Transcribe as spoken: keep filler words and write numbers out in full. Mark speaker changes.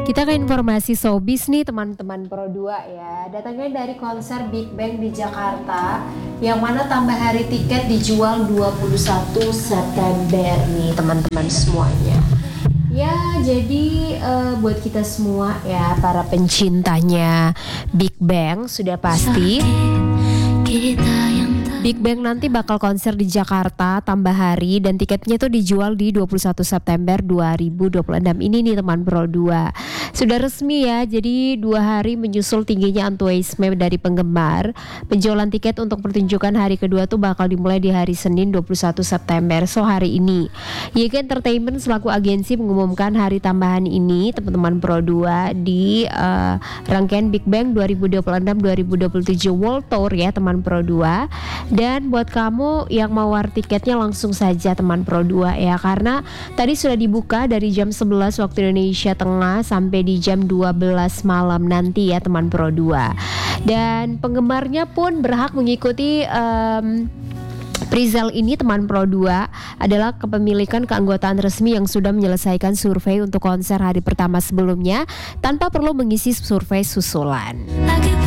Speaker 1: Kita ke informasi showbiz nih teman-teman Pro dua ya. Datangnya dari konser Big Bang di Jakarta, yang mana tambah hari tiket dijual dua puluh satu September nih teman-teman semuanya. Ya jadi uh, buat kita semua ya, para pencintanya Big Bang sudah pasti Big Bang nanti bakal konser di Jakarta tambah hari, dan tiketnya tuh dijual di dua puluh satu September dua ribu dua puluh enam ini nih teman Pro dua. Sudah resmi ya, jadi dua hari menyusul tingginya antusiasme dari penggemar. Penjualan tiket untuk pertunjukan hari kedua tuh bakal dimulai di hari Senin dua puluh satu September, so hari ini. Y K Entertainment selaku agensi mengumumkan hari tambahan ini teman-teman Pro dua di uh, rangkaian Big Bang dua ribu dua puluh enam dua ribu dua puluh tujuh World Tour ya teman Pro dua. Dan buat kamu yang mau war tiketnya langsung saja teman Pro dua ya, karena tadi sudah dibuka dari jam sebelas waktu Indonesia Tengah sampai di jam dua belas malam nanti ya teman Pro dua. Dan penggemarnya pun berhak mengikuti um, Presale ini teman Pro dua adalah kepemilikan keanggotaan resmi yang sudah menyelesaikan survei untuk konser hari pertama sebelumnya tanpa perlu mengisi survei susulan.